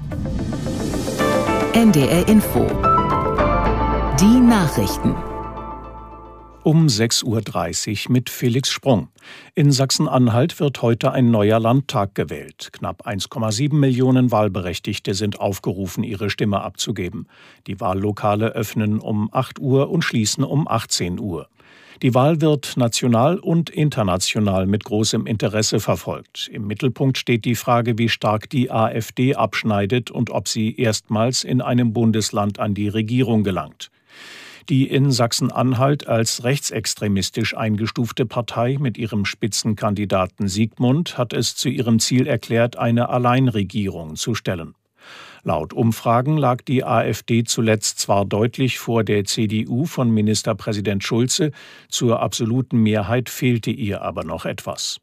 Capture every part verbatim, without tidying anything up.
N D R Info. Die Nachrichten. Um sechs Uhr dreißig mit Felix Sprung. In Sachsen-Anhalt wird heute ein neuer Landtag gewählt. Knapp eins Komma sieben Millionen Wahlberechtigte sind aufgerufen, ihre Stimme abzugeben. Die Wahllokale öffnen um acht Uhr und schließen um achtzehn Uhr. Die Wahl wird national und international mit großem Interesse verfolgt. Im Mittelpunkt steht die Frage, wie stark die AfD abschneidet und ob sie erstmals in einem Bundesland an die Regierung gelangt. Die in Sachsen-Anhalt als rechtsextremistisch eingestufte Partei mit ihrem Spitzenkandidaten Siegmund hat es zu ihrem Ziel erklärt, eine Alleinregierung zu stellen. Laut Umfragen lag die AfD zuletzt zwar deutlich vor der C D U von Ministerpräsident Schulze, zur absoluten Mehrheit fehlte ihr aber noch etwas.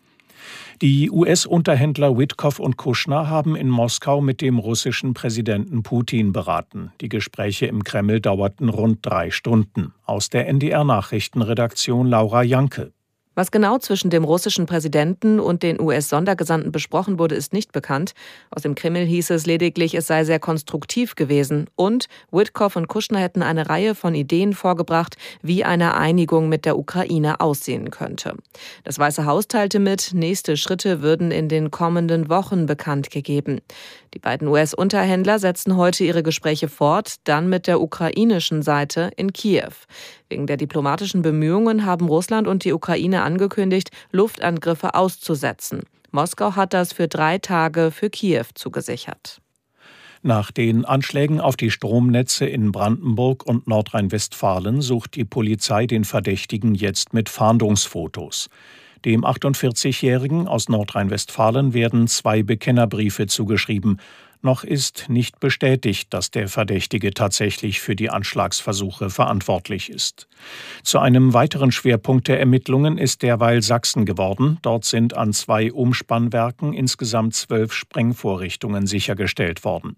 Die U S-Unterhändler Witkoff und Kushner haben in Moskau mit dem russischen Präsidenten Putin beraten. Die Gespräche im Kreml dauerten rund drei Stunden. Aus der N D R-Nachrichtenredaktion Laura Janke. Was genau zwischen dem russischen Präsidenten und den U S-Sondergesandten besprochen wurde, ist nicht bekannt. Aus dem Kreml hieß es lediglich, es sei sehr konstruktiv gewesen. Und Witkoff und Kushner hätten eine Reihe von Ideen vorgebracht, wie eine Einigung mit der Ukraine aussehen könnte. Das Weiße Haus teilte mit, nächste Schritte würden in den kommenden Wochen bekannt gegeben. Die beiden U S-Unterhändler setzen heute ihre Gespräche fort, dann mit der ukrainischen Seite in Kiew. Wegen der diplomatischen Bemühungen haben Russland und die Ukraine angekündigt, Luftangriffe auszusetzen. Moskau hat das für drei Tage für Kiew zugesichert. Nach den Anschlägen auf die Stromnetze in Brandenburg und Nordrhein-Westfalen sucht die Polizei den Verdächtigen jetzt mit Fahndungsfotos. Dem achtundvierzigjährigen aus Nordrhein-Westfalen werden zwei Bekennerbriefe zugeschrieben. Noch ist nicht bestätigt, dass der Verdächtige tatsächlich für die Anschlagsversuche verantwortlich ist. Zu einem weiteren Schwerpunkt der Ermittlungen ist derweil Sachsen geworden. Dort sind an zwei Umspannwerken insgesamt zwölf Sprengvorrichtungen sichergestellt worden.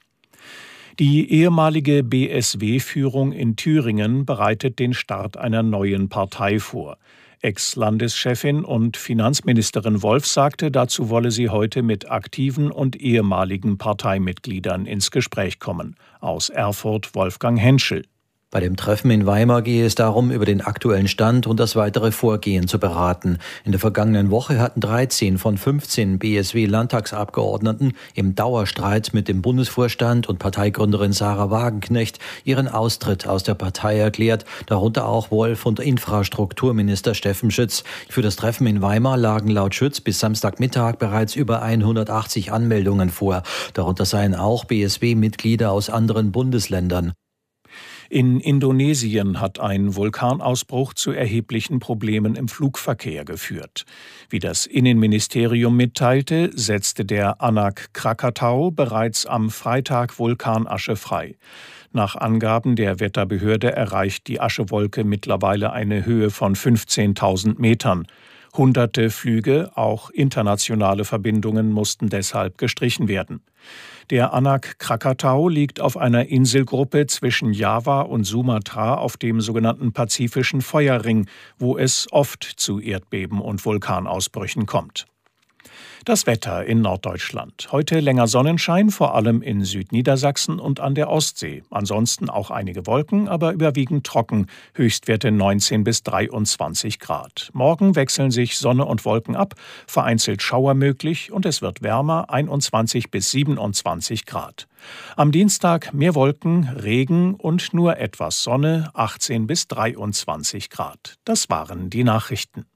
Die ehemalige B S W-Führung in Thüringen bereitet den Start einer neuen Partei vor. Ex-Landeschefin und Finanzministerin Wolf sagte, dazu wolle sie heute mit aktiven und ehemaligen Parteimitgliedern ins Gespräch kommen. Aus Erfurt Wolfgang Henschel. Bei dem Treffen in Weimar gehe es darum, über den aktuellen Stand und das weitere Vorgehen zu beraten. In der vergangenen Woche hatten dreizehn von fünfzehn B S W-Landtagsabgeordneten im Dauerstreit mit dem Bundesvorstand und Parteigründerin Sarah Wagenknecht ihren Austritt aus der Partei erklärt, darunter auch Wolf und Infrastrukturminister Steffen Schütz. Für das Treffen in Weimar lagen laut Schütz bis Samstagmittag bereits über hundertachtzig Anmeldungen vor. Darunter seien auch B S W-Mitglieder aus anderen Bundesländern. In Indonesien hat ein Vulkanausbruch zu erheblichen Problemen im Flugverkehr geführt. Wie das Innenministerium mitteilte, setzte der Anak Krakatau bereits am Freitag Vulkanasche frei. Nach Angaben der Wetterbehörde erreicht die Aschewolke mittlerweile eine Höhe von fünfzehntausend Metern. Hunderte Flüge, auch internationale Verbindungen, mussten deshalb gestrichen werden. Der Anak Krakatau liegt auf einer Inselgruppe zwischen Java und Sumatra auf dem sogenannten Pazifischen Feuerring, wo es oft zu Erdbeben und Vulkanausbrüchen kommt. Das Wetter in Norddeutschland. Heute länger Sonnenschein, vor allem in Südniedersachsen und an der Ostsee. Ansonsten auch einige Wolken, aber überwiegend trocken. Höchstwerte neunzehn bis dreiundzwanzig Grad. Morgen wechseln sich Sonne und Wolken ab, vereinzelt Schauer möglich und es wird wärmer, einundzwanzig bis siebenundzwanzig Grad. Am Dienstag mehr Wolken, Regen und nur etwas Sonne, achtzehn bis dreiundzwanzig Grad. Das waren die Nachrichten.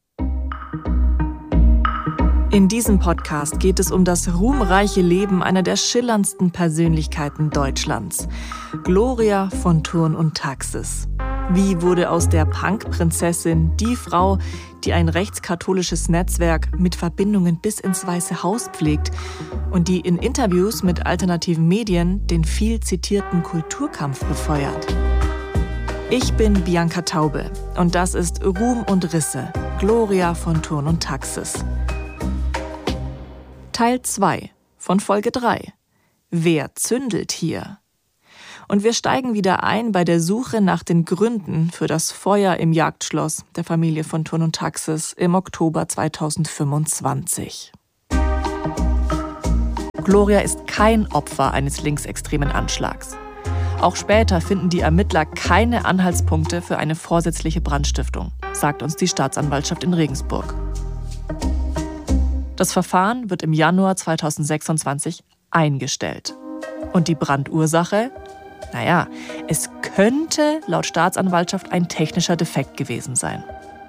In diesem Podcast geht es um das ruhmreiche Leben einer der schillerndsten Persönlichkeiten Deutschlands, Gloria von Thurn und Taxis. Wie wurde aus der Punk-Prinzessin die Frau, die ein rechtskatholisches Netzwerk mit Verbindungen bis ins Weiße Haus pflegt und die in Interviews mit alternativen Medien den viel zitierten Kulturkampf befeuert? Ich bin Bianca Taube und das ist Ruhm und Risse, Gloria von Thurn und Taxis. Teil zwei von Folge drei. Wer zündelt hier? Und wir steigen wieder ein bei der Suche nach den Gründen für das Feuer im Jagdschloss der Familie von Thurn und Taxis im Oktober zweitausendfünfundzwanzig. Gloria ist kein Opfer eines linksextremen Anschlags. Auch später finden die Ermittler keine Anhaltspunkte für eine vorsätzliche Brandstiftung, sagt uns die Staatsanwaltschaft in Regensburg. Das Verfahren wird im Januar zweitausendsechsundzwanzig eingestellt. Und die Brandursache? Naja, es könnte laut Staatsanwaltschaft ein technischer Defekt gewesen sein.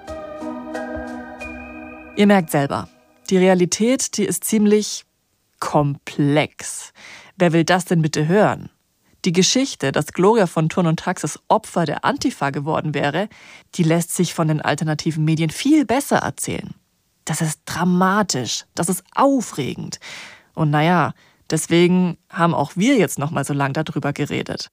Ihr merkt selber, die Realität, die ist ziemlich komplex. Wer will das denn bitte hören? Die Geschichte, dass Gloria von Thurn und Taxis Opfer der Antifa geworden wäre, die lässt sich von den alternativen Medien viel besser erzählen. Das ist dramatisch, das ist aufregend. Und naja, deswegen haben auch wir jetzt noch mal so lange darüber geredet.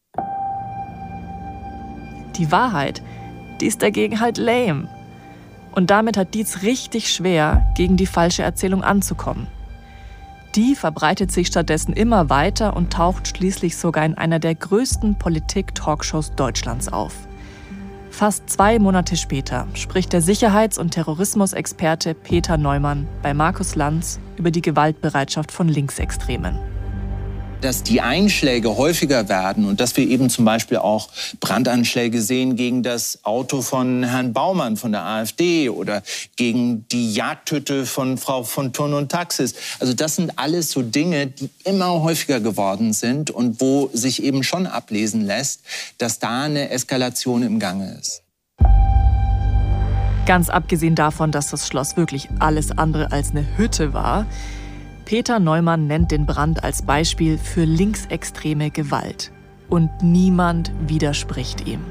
Die Wahrheit, die ist dagegen halt lame. Und damit hat Dietz richtig schwer, gegen die falsche Erzählung anzukommen. Die verbreitet sich stattdessen immer weiter und taucht schließlich sogar in einer der größten Politik-Talkshows Deutschlands auf. Fast zwei Monate später spricht der Sicherheits- und Terrorismusexperte Peter Neumann bei Markus Lanz über die Gewaltbereitschaft von Linksextremen. Dass die Einschläge häufiger werden und dass wir eben zum Beispiel auch Brandanschläge sehen gegen das Auto von Herrn Baumann von der AfD oder gegen die Jagdhütte von Frau von Thurn und Taxis. Also das sind alles so Dinge, die immer häufiger geworden sind und wo sich eben schon ablesen lässt, dass da eine Eskalation im Gange ist. Ganz abgesehen davon, dass das Schloss wirklich alles andere als eine Hütte war, Peter Neumann nennt den Brand als Beispiel für linksextreme Gewalt. Und niemand widerspricht ihm.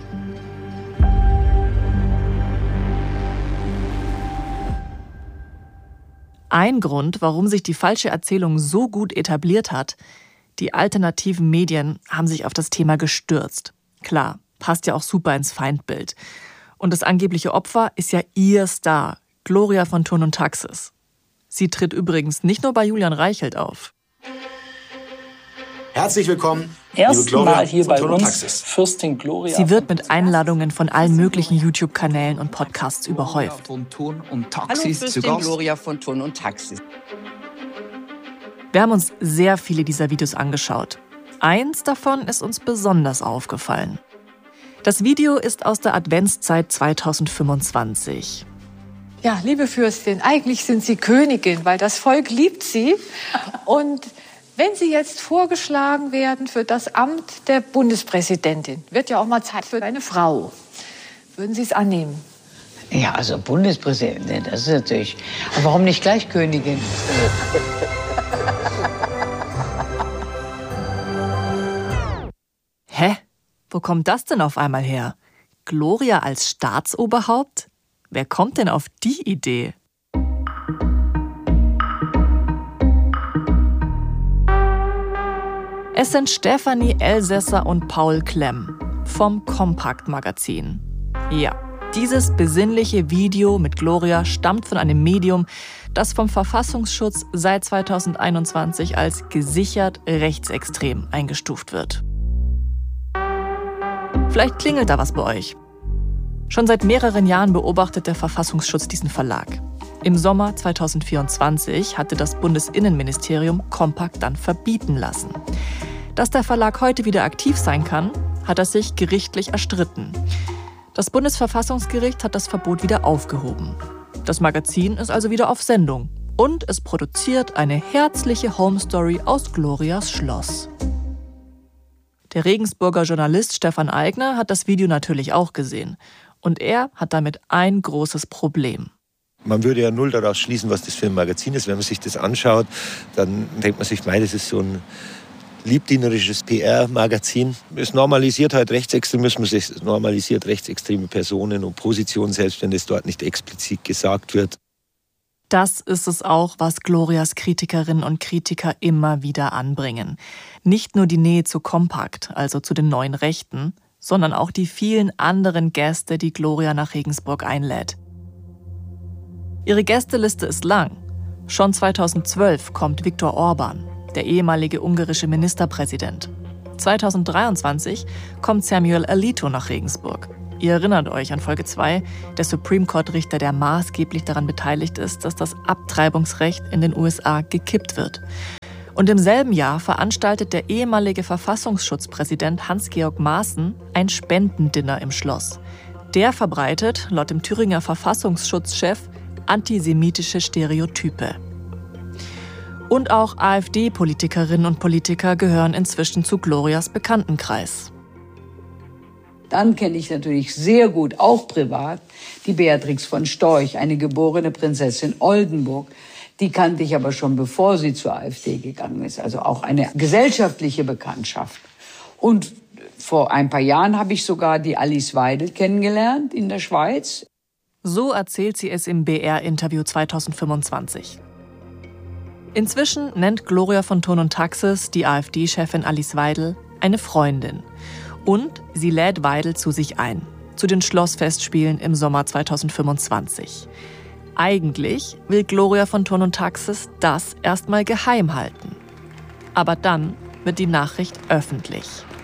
Ein Grund, warum sich die falsche Erzählung so gut etabliert hat: die alternativen Medien haben sich auf das Thema gestürzt. Klar, passt ja auch super ins Feindbild. Und das angebliche Opfer ist ja ihr Star, Gloria von Thurn und Taxis. Sie tritt übrigens nicht nur bei Julian Reichelt auf. Herzlich willkommen, Erstmal hier bei uns, Fürstin Gloria. Sie wird mit Einladungen von allen möglichen YouTube-Kanälen und Podcasts überhäuft. Von Thurn und Taxis. Hallo, Fürstin Gloria von Thurn und Taxis. Wir haben uns sehr viele dieser Videos angeschaut. Eins davon ist uns besonders aufgefallen. Das Video ist aus der Adventszeit zweitausendfünfundzwanzig. Ja, liebe Fürstin, eigentlich sind Sie Königin, weil das Volk liebt Sie. Und wenn Sie jetzt vorgeschlagen werden für das Amt der Bundespräsidentin, wird ja auch mal Zeit für eine Frau. Würden Sie es annehmen? Ja, also Bundespräsidentin, das ist natürlich... Aber warum nicht gleich Königin? Hä? Wo kommt das denn auf einmal her? Gloria als Staatsoberhaupt? Wer kommt denn auf die Idee? Es sind Stefanie Elsässer und Paul Klemm vom Kompakt-Magazin. Ja, dieses besinnliche Video mit Gloria stammt von einem Medium, das vom Verfassungsschutz seit zweitausendeinundzwanzig als gesichert rechtsextrem eingestuft wird. Vielleicht klingelt da was bei euch. Schon seit mehreren Jahren beobachtet der Verfassungsschutz diesen Verlag. Im Sommer zweitausendvierundzwanzig hatte das Bundesinnenministerium Kompakt dann verbieten lassen. Dass der Verlag heute wieder aktiv sein kann, hat er sich gerichtlich erstritten. Das Bundesverfassungsgericht hat das Verbot wieder aufgehoben. Das Magazin ist also wieder auf Sendung und es produziert eine herzliche Home-Story aus Glorias Schloss. Der Regensburger Journalist Stefan Aigner hat das Video natürlich auch gesehen. Und er hat damit ein großes Problem. Man würde ja null daraus schließen, was das für ein Magazin ist. Wenn man sich das anschaut, dann denkt man sich, mei, das ist so ein liebdienerisches P R-Magazin. Es normalisiert halt Rechtsextremismus, es normalisiert rechtsextreme Personen und Positionen, selbst wenn es dort nicht explizit gesagt wird. Das ist es auch, was Glorias Kritikerinnen und Kritiker immer wieder anbringen. Nicht nur die Nähe zu Kompakt, also zu den neuen Rechten, sondern auch die vielen anderen Gäste, die Gloria nach Regensburg einlädt. Ihre Gästeliste ist lang. Schon zweitausendzwölf kommt Viktor Orban, der ehemalige ungarische Ministerpräsident. zweitausenddreiundzwanzig kommt Samuel Alito nach Regensburg. Ihr erinnert euch an Folge zwei, der Supreme Court-Richter, der maßgeblich daran beteiligt ist, dass das Abtreibungsrecht in den U S A gekippt wird. Und im selben Jahr veranstaltet der ehemalige Verfassungsschutzpräsident Hans-Georg Maaßen ein Spendendinner im Schloss. Der verbreitet, laut dem Thüringer Verfassungsschutzchef, antisemitische Stereotype. Und auch AfD-Politikerinnen und Politiker gehören inzwischen zu Glorias Bekanntenkreis. Dann kenne ich natürlich sehr gut, auch privat, die Beatrix von Storch, eine geborene Prinzessin Oldenburg. Die kannte ich aber schon, bevor sie zur AfD gegangen ist. Also auch eine gesellschaftliche Bekanntschaft. Und vor ein paar Jahren habe ich sogar die Alice Weidel kennengelernt in der Schweiz. So erzählt sie es im B R-Interview zweitausendfünfundzwanzig. Inzwischen nennt Gloria von Thurn und Taxis, die AfD-Chefin Alice Weidel, eine Freundin. Und sie lädt Weidel zu sich ein, zu den Schlossfestspielen im Sommer zweitausendfünfundzwanzig. Eigentlich will Gloria von Thurn und Taxis das erstmal geheim halten. Aber dann wird die Nachricht öffentlich.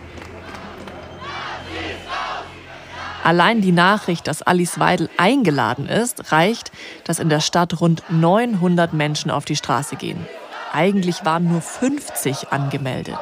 Allein die Nachricht, dass Alice Weidel eingeladen ist, reicht, dass in der Stadt rund neunhundert Menschen auf die Straße gehen. Eigentlich waren nur fünfzig angemeldet.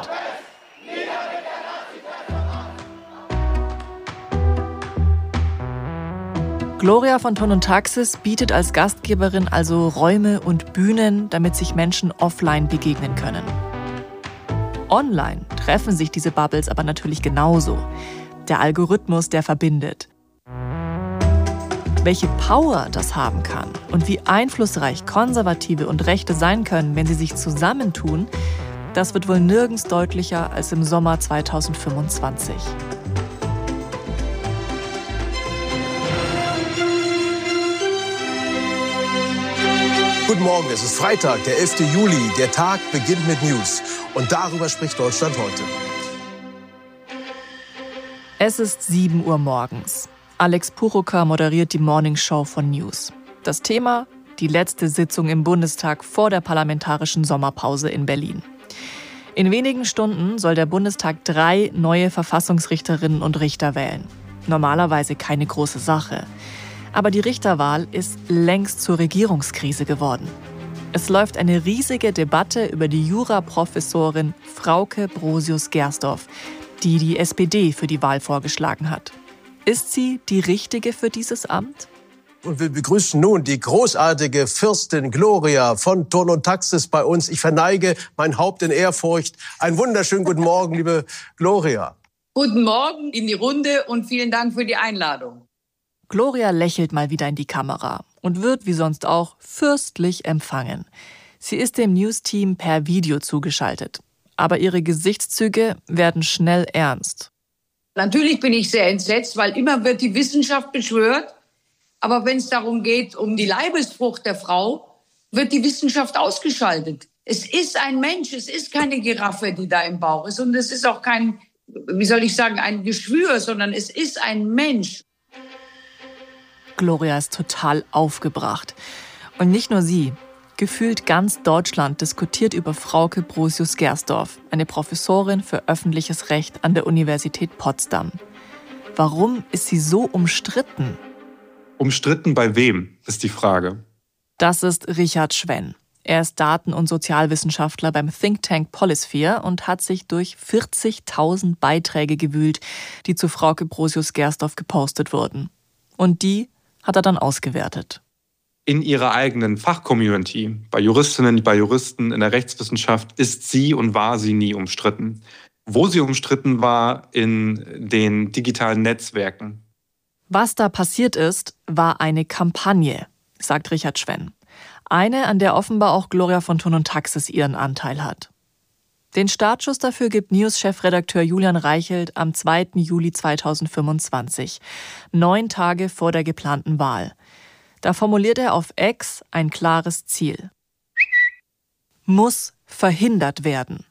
Gloria von Thurn und Taxis bietet als Gastgeberin also Räume und Bühnen, damit sich Menschen offline begegnen können. Online treffen sich diese Bubbles aber natürlich genauso. Der Algorithmus, der verbindet. Welche Power das haben kann und wie einflussreich Konservative und Rechte sein können, wenn sie sich zusammentun, das wird wohl nirgends deutlicher als im Sommer zweitausendfünfundzwanzig. Guten Morgen, es ist Freitag, der elfte Juli. Der Tag beginnt mit News. Und darüber spricht Deutschland heute. Es ist sieben Uhr morgens. Alex Puchoka moderiert die Morningshow von News. Das Thema: die letzte Sitzung im Bundestag vor der parlamentarischen Sommerpause in Berlin. In wenigen Stunden soll der Bundestag drei neue Verfassungsrichterinnen und Richter wählen. Normalerweise keine große Sache. Aber die Richterwahl ist längst zur Regierungskrise geworden. Es läuft eine riesige Debatte über die Juraprofessorin Frauke Brosius-Gersdorf, die die S P D für die Wahl vorgeschlagen hat. Ist sie die Richtige für dieses Amt? Und wir begrüßen nun die großartige Fürstin Gloria von Thurn und Taxis bei uns. Ich verneige mein Haupt in Ehrfurcht. Einen wunderschönen guten Morgen, liebe Gloria. Guten Morgen in die Runde und vielen Dank für die Einladung. Gloria lächelt mal wieder in die Kamera und wird wie sonst auch fürstlich empfangen. Sie ist dem News-Team per Video zugeschaltet. Aber ihre Gesichtszüge werden schnell ernst. Natürlich bin ich sehr entsetzt, weil immer wird die Wissenschaft beschwört. Aber wenn es darum geht, um die Leibesfrucht der Frau, wird die Wissenschaft ausgeschaltet. Es ist ein Mensch, es ist keine Giraffe, die da im Bauch ist. Und es ist auch kein, wie soll ich sagen, ein Geschwür, sondern es ist ein Mensch. Gloria ist total aufgebracht. Und nicht nur sie. Gefühlt ganz Deutschland diskutiert über Frauke Brosius-Gersdorf, eine Professorin für öffentliches Recht an der Universität Potsdam. Warum ist sie so umstritten? Umstritten bei wem, ist die Frage. Das ist Richard Schwenn. Er ist Daten- und Sozialwissenschaftler beim Think Tank Polisphere und hat sich durch vierzigtausend Beiträge gewühlt, die zu Frauke Brosius-Gersdorf gepostet wurden. Und die hat er dann ausgewertet. In ihrer eigenen Fachcommunity, bei Juristinnen, bei Juristen in der Rechtswissenschaft, ist sie und war sie nie umstritten. Wo sie umstritten war, in den digitalen Netzwerken. Was da passiert ist, war eine Kampagne, sagt Richard Schwenn. Eine, an der offenbar auch Gloria von Thurn und Taxis ihren Anteil hat. Den Startschuss dafür gibt News-Chefredakteur Julian Reichelt am zweiten Juli zweitausendfünfundzwanzig, neun Tage vor der geplanten Wahl. Da formuliert er auf X ein klares Ziel. Muss verhindert werden.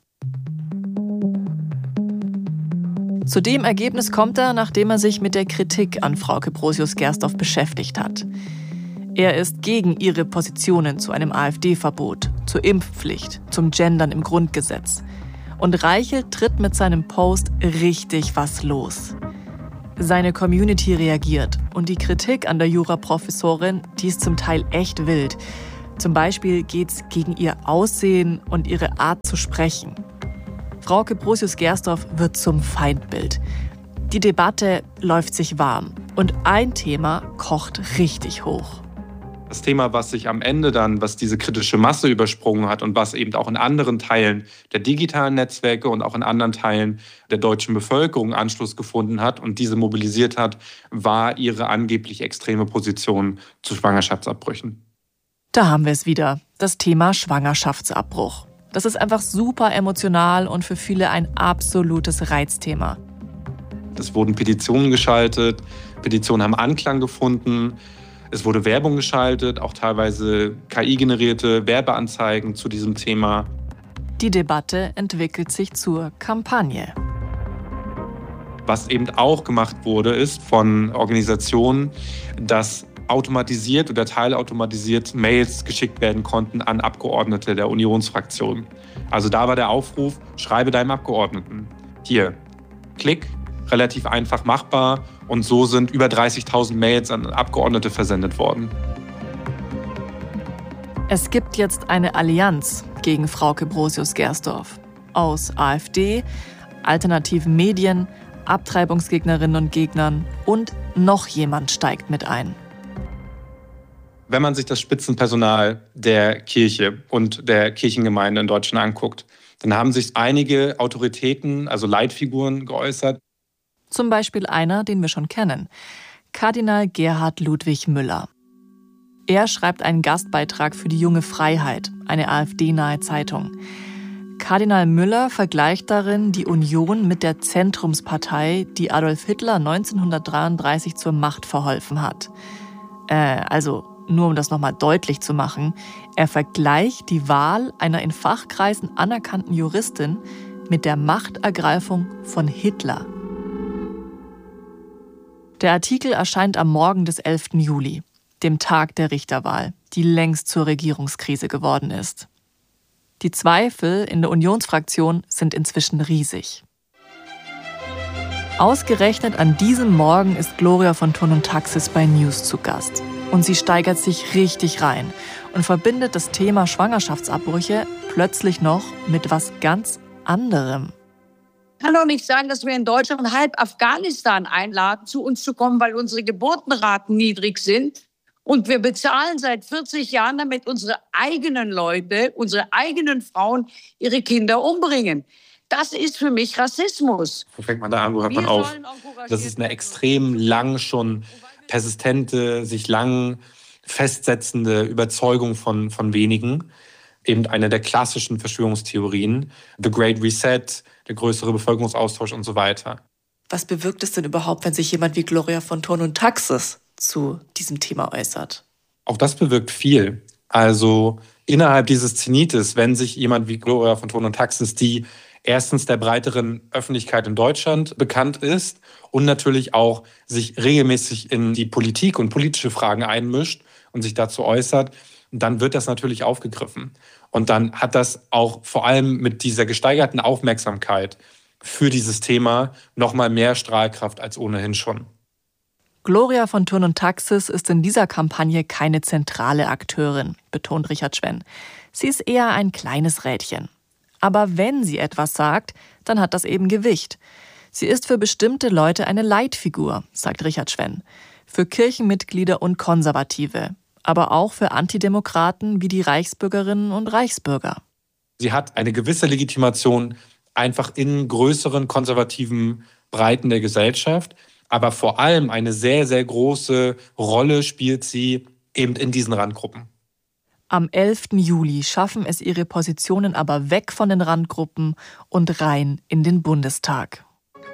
Zu dem Ergebnis kommt er, nachdem er sich mit der Kritik an Frauke Brosius-Gersdorf beschäftigt hat. Er ist gegen ihre Positionen zu einem AfD-Verbot, zur Impfpflicht, zum Gendern im Grundgesetz. Und Reichelt tritt mit seinem Post richtig was los. Seine Community reagiert und die Kritik an der Juraprofessorin, die ist zum Teil echt wild. Zum Beispiel geht es gegen ihr Aussehen und ihre Art zu sprechen. Frauke Brosius-Gersdorf wird zum Feindbild. Die Debatte läuft sich warm und ein Thema kocht richtig hoch. Das Thema, was sich am Ende dann, was diese kritische Masse übersprungen hat und was eben auch in anderen Teilen der digitalen Netzwerke und auch in anderen Teilen der deutschen Bevölkerung Anschluss gefunden hat und diese mobilisiert hat, war ihre angeblich extreme Position zu Schwangerschaftsabbrüchen. Da haben wir es wieder, das Thema Schwangerschaftsabbruch. Das ist einfach super emotional und für viele ein absolutes Reizthema. Es wurden Petitionen geschaltet, Petitionen haben Anklang gefunden. Es wurde Werbung geschaltet, auch teilweise K I-generierte Werbeanzeigen zu diesem Thema. Die Debatte entwickelt sich zur Kampagne. Was eben auch gemacht wurde, ist von Organisationen, dass automatisiert oder teilautomatisiert Mails geschickt werden konnten an Abgeordnete der Unionsfraktion. Also da war der Aufruf, schreibe deinem Abgeordneten. Hier, klick, relativ einfach machbar. Und so sind über dreißigtausend Mails an Abgeordnete versendet worden. Es gibt jetzt eine Allianz gegen Frauke Brosius-Gersdorf. Aus AfD, alternativen Medien, Abtreibungsgegnerinnen und Gegnern und noch jemand steigt mit ein. Wenn man sich das Spitzenpersonal der Kirche und der Kirchengemeinde in Deutschland anguckt, dann haben sich einige Autoritäten, also Leitfiguren, geäußert. Zum Beispiel einer, den wir schon kennen, Kardinal Gerhard Ludwig Müller. Er schreibt einen Gastbeitrag für die Junge Freiheit, eine AfD-nahe Zeitung. Kardinal Müller vergleicht darin die Union mit der Zentrumspartei, die Adolf Hitler neunzehnhundertdreiunddreißig zur Macht verholfen hat. Äh, also nur um das nochmal deutlich zu machen, er vergleicht die Wahl einer in Fachkreisen anerkannten Juristin mit der Machtergreifung von Hitler. Der Artikel erscheint am Morgen des elften Juli, dem Tag der Richterwahl, die längst zur Regierungskrise geworden ist. Die Zweifel in der Unionsfraktion sind inzwischen riesig. Ausgerechnet an diesem Morgen ist Gloria von Thurn und Taxis bei News zu Gast. Und sie steigert sich richtig rein und verbindet das Thema Schwangerschaftsabbrüche plötzlich noch mit was ganz anderem. Ich kann doch nicht sagen, dass wir in Deutschland halb Afghanistan einladen, zu uns zu kommen, weil unsere Geburtenraten niedrig sind. Und wir bezahlen seit vierzig Jahren, damit unsere eigenen Leute, unsere eigenen Frauen ihre Kinder umbringen. Das ist für mich Rassismus. Wo fängt man da an, wo hört man auf? Das ist eine extrem lang schon persistente, sich lang festsetzende Überzeugung von, von wenigen. Eben eine der klassischen Verschwörungstheorien. The Great Reset, der größere Bevölkerungsaustausch und so weiter. Was bewirkt es denn überhaupt, wenn sich jemand wie Gloria von Thurn und Taxis zu diesem Thema äußert? Auch das bewirkt viel. Also innerhalb dieses Zenites, wenn sich jemand wie Gloria von Thurn und Taxis, die erstens der breiteren Öffentlichkeit in Deutschland bekannt ist und natürlich auch sich regelmäßig in die Politik und politische Fragen einmischt und sich dazu äußert, dann wird das natürlich aufgegriffen. Und dann hat das auch vor allem mit dieser gesteigerten Aufmerksamkeit für dieses Thema noch mal mehr Strahlkraft als ohnehin schon. Gloria von Thurn und Taxis ist in dieser Kampagne keine zentrale Akteurin, betont Richard Schwenn. Sie ist eher ein kleines Rädchen. Aber wenn sie etwas sagt, dann hat das eben Gewicht. Sie ist für bestimmte Leute eine Leitfigur, sagt Richard Schwenn. Für Kirchenmitglieder und Konservative. Aber auch für Antidemokraten wie die Reichsbürgerinnen und Reichsbürger. Sie hat eine gewisse Legitimation einfach in größeren konservativen Breiten der Gesellschaft. Aber vor allem eine sehr, sehr große Rolle spielt sie eben in diesen Randgruppen. Am elften Juli schaffen es ihre Positionen aber weg von den Randgruppen und rein in den Bundestag.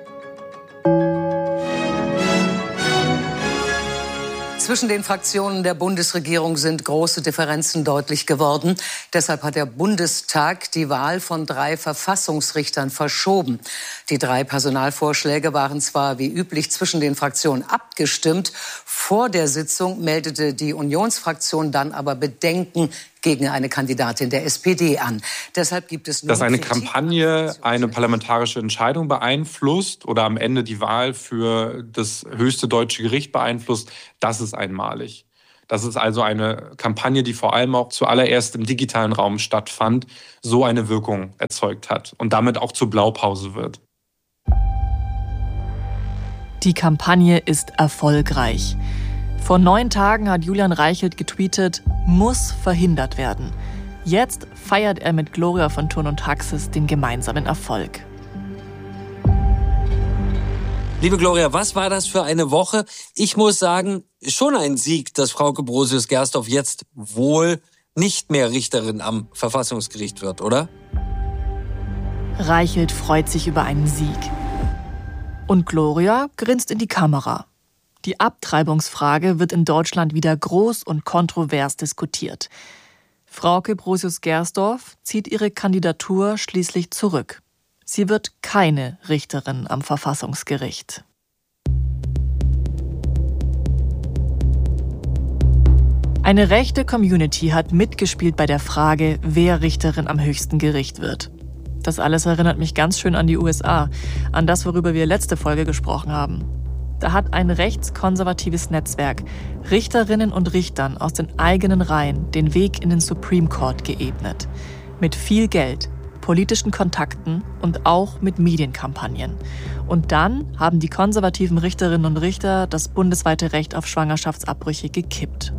Zwischen den Fraktionen der Bundesregierung sind große Differenzen deutlich geworden. Deshalb hat der Bundestag die Wahl von drei Verfassungsrichtern verschoben. Die drei Personalvorschläge waren zwar wie üblich zwischen den Fraktionen abgestimmt. Vor der Sitzung meldete die Unionsfraktion dann aber Bedenken gegen eine Kandidatin der S P D an. Deshalb gibt es nun Dass eine Kampagne eine parlamentarische Entscheidung beeinflusst oder am Ende die Wahl für das höchste deutsche Gericht beeinflusst, das ist einmalig. dass es also eine Kampagne, die vor allem auch zuallererst im digitalen Raum stattfand, so eine Wirkung erzeugt hat und damit auch zur Blaupause wird. Die Kampagne ist erfolgreich. Vor neun Tagen hat Julian Reichelt getweetet, muss verhindert werden. Jetzt feiert er mit Gloria von Thurn und Taxis den gemeinsamen Erfolg. Liebe Gloria, was war das für eine Woche? Ich muss sagen, schon ein Sieg, dass Frauke Brosius-Gersdorf jetzt wohl nicht mehr Richterin am Verfassungsgericht wird, oder? Reichelt freut sich über einen Sieg. Und Gloria grinst in die Kamera. Die Abtreibungsfrage wird in Deutschland wieder groß und kontrovers diskutiert. Frauke Brosius-Gersdorf zieht ihre Kandidatur schließlich zurück. Sie wird keine Richterin am Verfassungsgericht. Eine rechte Community hat mitgespielt bei der Frage, wer Richterin am höchsten Gericht wird. Das alles erinnert mich ganz schön an die U S A, an das, worüber wir letzte Folge gesprochen haben. Da hat ein rechtskonservatives Netzwerk Richterinnen und Richtern aus den eigenen Reihen den Weg in den Supreme Court geebnet. Mit viel Geld, politischen Kontakten und auch mit Medienkampagnen. Und dann haben die konservativen Richterinnen und Richter das bundesweite Recht auf Schwangerschaftsabbrüche gekippt.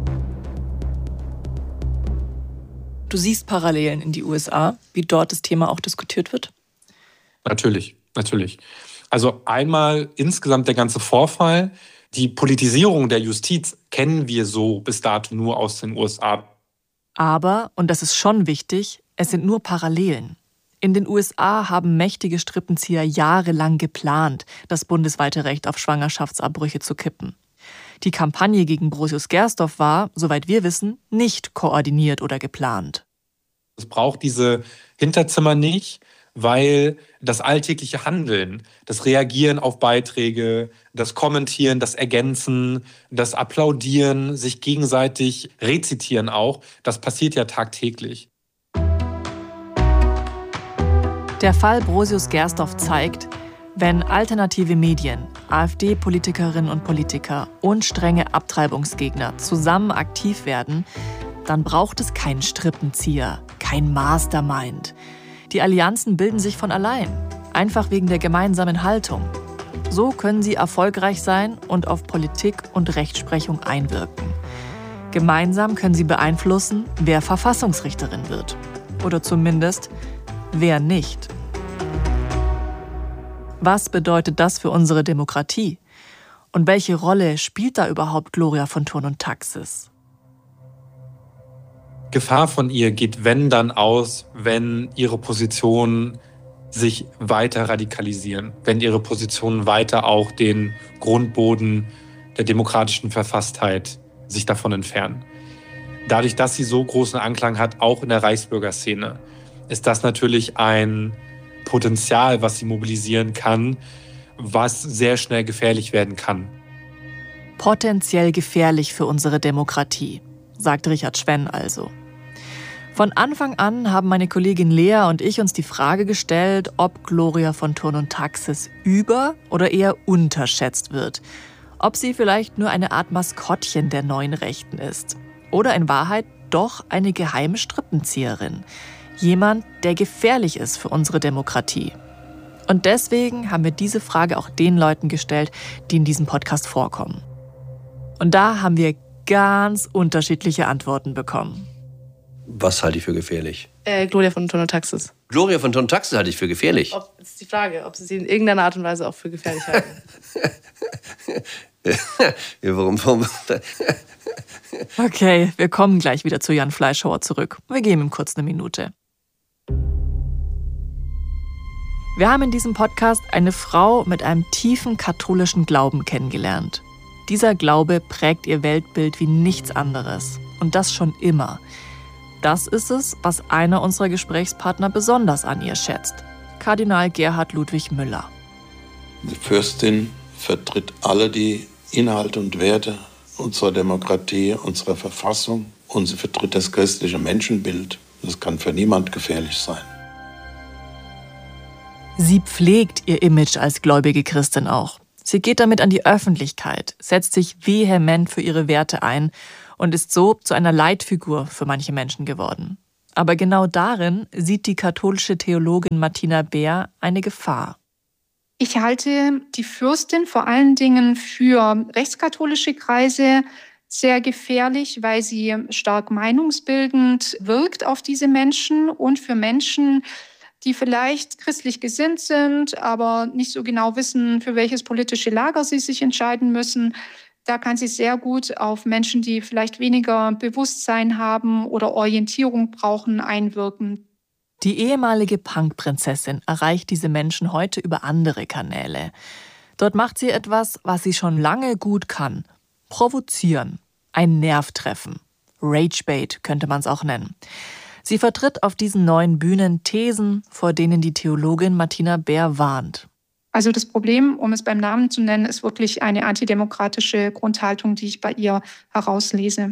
Du siehst Parallelen in die U S A, wie dort das Thema auch diskutiert wird? Natürlich, natürlich. Also einmal insgesamt der ganze Vorfall. Die Politisierung der Justiz kennen wir so bis dato nur aus den U S A. Aber, und das ist schon wichtig, es sind nur Parallelen. In den U S A haben mächtige Strippenzieher jahrelang geplant, das bundesweite Recht auf Schwangerschaftsabbrüche zu kippen. Die Kampagne gegen Brosius-Gersdorf war, soweit wir wissen, nicht koordiniert oder geplant. Es braucht diese Hinterzimmer nicht, weil das alltägliche Handeln, das Reagieren auf Beiträge, das Kommentieren, das Ergänzen, das Applaudieren, sich gegenseitig rezitieren auch, das passiert ja tagtäglich. Der Fall Brosius-Gersdorf zeigt, wenn alternative Medien, AfD-Politikerinnen und Politiker und strenge Abtreibungsgegner zusammen aktiv werden, dann braucht es keinen Strippenzieher, kein Mastermind. Die Allianzen bilden sich von allein, einfach wegen der gemeinsamen Haltung. So können sie erfolgreich sein und auf Politik und Rechtsprechung einwirken. Gemeinsam können sie beeinflussen, wer Verfassungsrichterin wird. Oder zumindest, wer nicht. Was bedeutet das für unsere Demokratie? Und welche Rolle spielt da überhaupt Gloria von Thurn und Taxis? Gefahr von ihr geht, wenn dann aus, wenn ihre Positionen sich weiter radikalisieren, wenn ihre Positionen weiter auch den Grundboden der demokratischen Verfasstheit sich davon entfernen. Dadurch, dass sie so großen Anklang hat, auch in der Reichsbürgerszene, ist das natürlich ein Potenzial, was sie mobilisieren kann, was sehr schnell gefährlich werden kann. Potenziell gefährlich für unsere Demokratie, sagt Richard Schwenn also. Von Anfang an haben meine Kollegin Lea und ich uns die Frage gestellt, ob Gloria von Thurn und Taxis über- oder eher unterschätzt wird. Ob sie vielleicht nur eine Art Maskottchen der neuen Rechten ist. Oder in Wahrheit doch eine geheime Strippenzieherin. Jemand, der gefährlich ist für unsere Demokratie. Und deswegen haben wir diese Frage auch den Leuten gestellt, die in diesem Podcast vorkommen. Und da haben wir ganz unterschiedliche Antworten bekommen. Was halte ich für gefährlich? Äh, Gloria von Thurn und Taxis. Gloria von Thurn und Taxis halte ich für gefährlich. Ob, das ist die Frage, ob Sie sie in irgendeiner Art und Weise auch für gefährlich halten. Ja, warum? warum? Okay, wir kommen gleich wieder zu Jan Fleischhauer zurück. Wir geben ihm kurz eine Minute. Wir haben in diesem Podcast eine Frau mit einem tiefen katholischen Glauben kennengelernt. Dieser Glaube prägt ihr Weltbild wie nichts anderes. Und das schon immer. Das ist es, was einer unserer Gesprächspartner besonders an ihr schätzt. Kardinal Gerhard Ludwig Müller. Die Fürstin vertritt alle die Inhalte und Werte unserer Demokratie, unserer Verfassung. Und sie vertritt das christliche Menschenbild. Das kann für niemand gefährlich sein. Sie pflegt ihr Image als gläubige Christin auch. Sie geht damit an die Öffentlichkeit, setzt sich vehement für ihre Werte ein und ist so zu einer Leitfigur für manche Menschen geworden. Aber genau darin sieht die katholische Theologin Martina Beer eine Gefahr. Ich halte die Fürstin vor allen Dingen für rechtskatholische Kreise sehr gefährlich, weil sie stark meinungsbildend wirkt auf diese Menschen und für Menschen, die vielleicht christlich gesinnt sind, aber nicht so genau wissen, für welches politische Lager sie sich entscheiden müssen. Da kann sie sehr gut auf Menschen, die vielleicht weniger Bewusstsein haben oder Orientierung brauchen, einwirken. Die ehemalige Punk-Prinzessin erreicht diese Menschen heute über andere Kanäle. Dort macht sie etwas, was sie schon lange gut kann. Provozieren. Ein Nerv treffen. Ragebait könnte man es auch nennen. Sie vertritt auf diesen neuen Bühnen Thesen, vor denen die Theologin Martina Beer warnt. Also das Problem, um es beim Namen zu nennen, ist wirklich eine antidemokratische Grundhaltung, die ich bei ihr herauslese.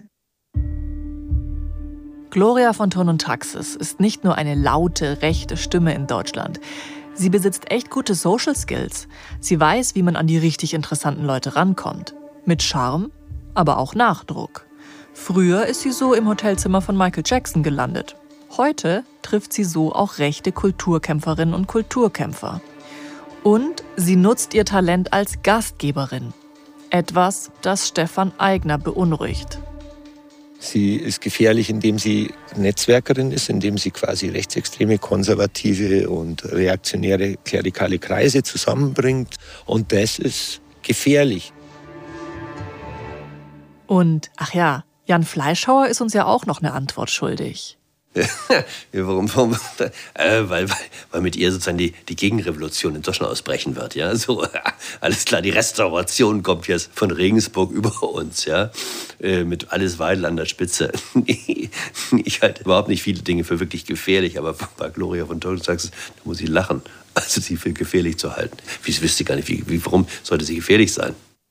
Gloria von Thurn und Taxis ist nicht nur eine laute, rechte Stimme in Deutschland. Sie besitzt echt gute Social Skills. Sie weiß, wie man an die richtig interessanten Leute rankommt. Mit Charme, aber auch Nachdruck. Früher ist sie so im Hotelzimmer von Michael Jackson gelandet. Heute trifft sie so auch rechte Kulturkämpferinnen und Kulturkämpfer. Und sie nutzt ihr Talent als Gastgeberin. Etwas, das Stefan Aigner beunruhigt. Sie ist gefährlich, indem sie Netzwerkerin ist, indem sie quasi rechtsextreme, konservative und reaktionäre klerikale Kreise zusammenbringt. Und das ist gefährlich. Und, ach ja, Jan Fleischhauer ist uns ja auch noch eine Antwort schuldig. Ja, warum? warum? Äh, weil, weil, weil mit ihr sozusagen die, die Gegenrevolution in Deutschland ausbrechen wird. Ja? So, alles klar, die Restauration kommt jetzt von Regensburg über uns. Ja? Äh, mit Alice Weidel an der Spitze. Ich halte überhaupt nicht viele Dinge für wirklich gefährlich, aber bei Gloria von Thurn und Taxis, da muss ich lachen, also sie für gefährlich zu halten. Ich wüsste gar nicht, wie, wie, warum sollte sie gefährlich sein?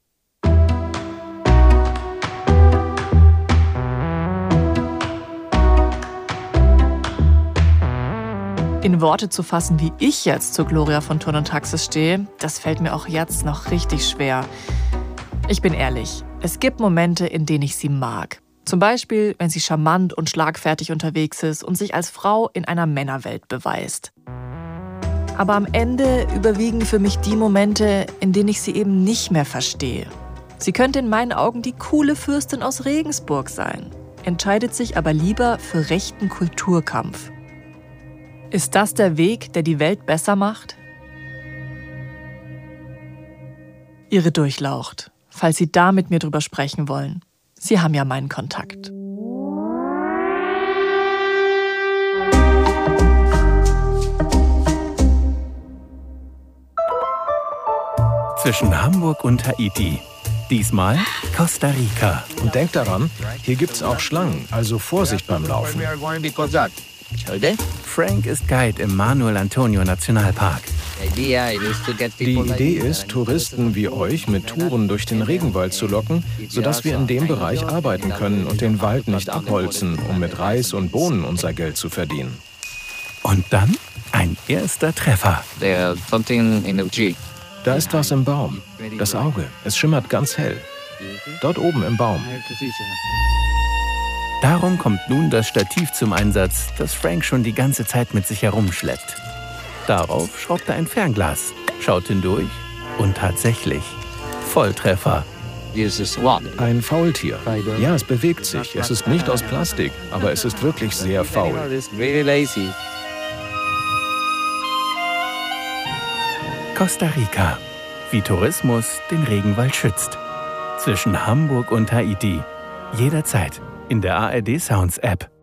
In Worte zu fassen, wie ich jetzt zu Gloria von Thurn und Taxis stehe, das fällt mir auch jetzt noch richtig schwer. Ich bin ehrlich, es gibt Momente, in denen ich sie mag. Zum Beispiel, wenn sie charmant und schlagfertig unterwegs ist und sich als Frau in einer Männerwelt beweist. Aber am Ende überwiegen für mich die Momente, in denen ich sie eben nicht mehr verstehe. Sie könnte in meinen Augen die coole Fürstin aus Regensburg sein, entscheidet sich aber lieber für rechten Kulturkampf. Ist das der Weg, der die Welt besser macht? Ihre Durchlaucht, falls Sie da mit mir drüber sprechen wollen. Sie haben ja meinen Kontakt. Zwischen Hamburg und Haiti. Diesmal Costa Rica. Und denkt daran, hier gibt's auch Schlangen, also Vorsicht beim Laufen. Frank ist Guide im Manuel Antonio Nationalpark. Die Idee ist, Touristen wie euch mit Touren durch den Regenwald zu locken, sodass wir in dem Bereich arbeiten können und den Wald nicht abholzen, um mit Reis und Bohnen unser Geld zu verdienen. Und dann ein erster Treffer. Da ist was im Baum. Das Auge. Es schimmert ganz hell. Dort oben im Baum. Darum kommt nun das Stativ zum Einsatz, das Frank schon die ganze Zeit mit sich herumschleppt. Darauf schraubt er ein Fernglas, schaut hindurch und tatsächlich Volltreffer. Ein Faultier. Ja, es bewegt sich. Es ist nicht aus Plastik, aber es ist wirklich sehr faul. Costa Rica. Wie Tourismus den Regenwald schützt. Zwischen Hamburg und Haiti. Jederzeit in der A R D Sounds App.